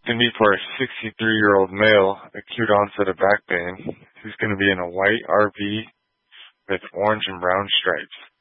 It's going to be for a 63-year-old male, acute onset of back pain, who's going to be in a white RV with orange and brown stripes.